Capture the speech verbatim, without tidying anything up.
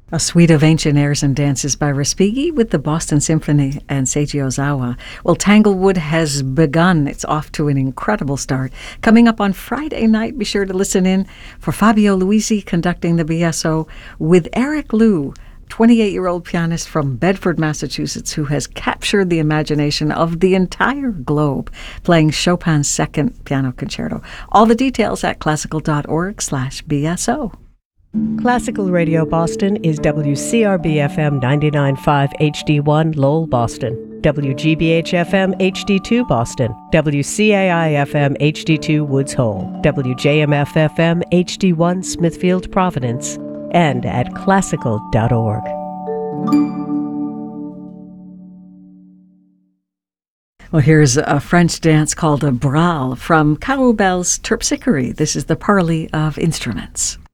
A suite of ancient airs and dances by Respighi with the Boston Symphony and Seiji Ozawa. Well, Tanglewood has begun. It's off to an incredible start. Coming up on Friday night, be sure to listen in for Fabio Luisi conducting the B S O with Eric Liu, twenty-eight-year-old pianist from Bedford, Massachusetts, who has captured the imagination of the entire globe, playing Chopin's second piano concerto. All the details at classical.org slash BSO. Classical Radio Boston is W C R B F M ninety-nine point five H D one Lowell, Boston, W G B H F M H D two Boston, W C A I F M H D two Woods Hole, W J M F F M H D one Smithfield, Providence, and at classical dot org. Well, here's a French dance called a Braal from Carroubel's Terpsichore. This is the Parley of Instruments.